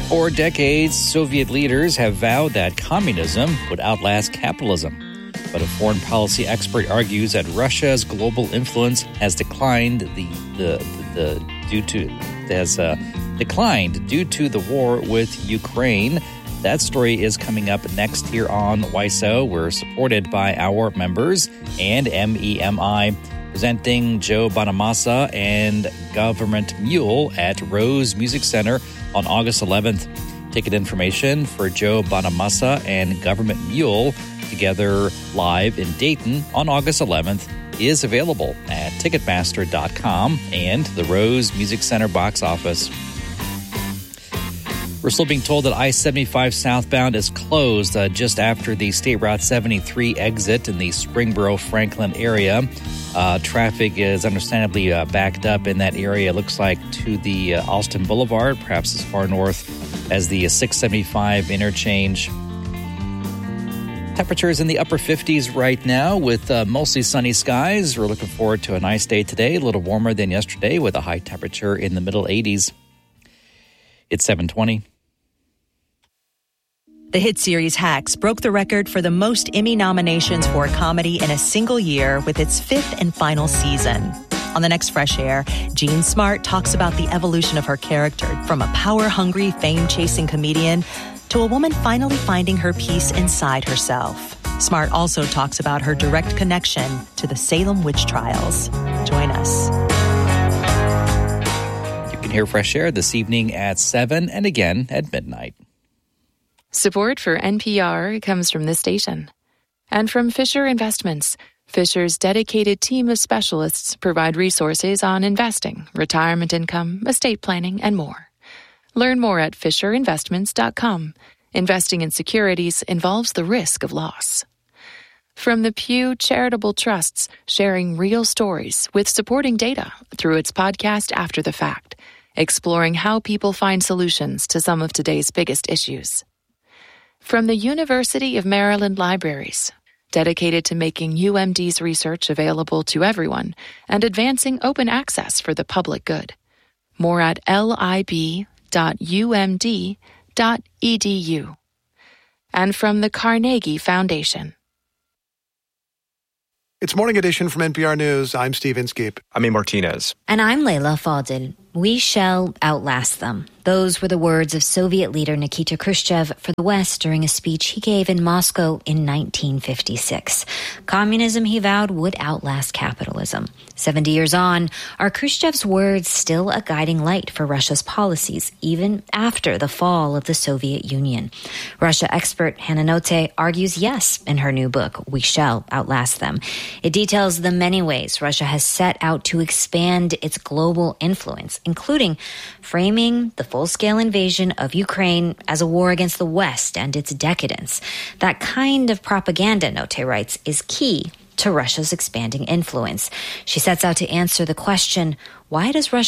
For decades, Soviet leaders have vowed that communism would outlast capitalism. But a foreign policy expert argues that Russia's global influence has declined due to the war with Ukraine. That story is coming up next here on WISO. We're supported by our members and MEMI, presenting Joe Bonamassa and Government Mule at Rose Music Center on August 11th. Ticket information for Joe Bonamassa and Government Mule together live in Dayton on August 11th is available at Ticketmaster.com and the Rose Music Center box office. We're still being told that I-75 southbound is closed just after the State Route 73 exit in the Springboro-Franklin area. Traffic is understandably backed up in that area. It looks like to the Alston Boulevard, perhaps as far north as the 675 interchange. Temperatures in the upper 50s right now with mostly sunny skies. We're looking forward to a nice day today, a little warmer than yesterday with a high temperature in the middle 80s. It's 7:20. The hit series Hacks broke the record for the most Emmy nominations for a comedy in a single year with its fifth and final season. On the next Fresh Air, Jean Smart talks about the evolution of her character from a power-hungry, fame-chasing comedian to a woman finally finding her peace inside herself. Smart also talks about her direct connection to the Salem witch trials. Join us. You can hear Fresh Air this evening at 7 and again at midnight. Support for NPR comes from this station and from Fisher Investments. Fisher's dedicated team of specialists provide resources on investing, retirement income, estate planning, and more. Learn more at FisherInvestments.com. Investing in securities involves the risk of loss. From the Pew Charitable Trusts, sharing real stories with supporting data through its podcast After the Fact, exploring how people find solutions to some of today's biggest issues. From the University of Maryland Libraries, dedicated to making UMD's research available to everyone and advancing open access for the public good. More at lib.umd.edu. And from the Carnegie Foundation. It's Morning Edition from NPR News. I'm Steve Inskeep. I'm A. Martinez. And I'm Layla Fadil. We shall outlast them. Those were the words of Soviet leader Nikita Khrushchev for the West during a speech he gave in Moscow in 1956. Communism, he vowed, would outlast capitalism. 70 years on, are Khrushchev's words still a guiding light for Russia's policies, even after the fall of the Soviet Union? Russia expert Hannah Notte argues yes in her new book, We Shall Outlast Them. It details the many ways Russia has set out to expand its global influence, including framing the full-scale invasion of Ukraine as a war against the West and its decadence. That kind of propaganda, Notte writes, is key to Russia's expanding influence. She sets out to answer the question, why does Russia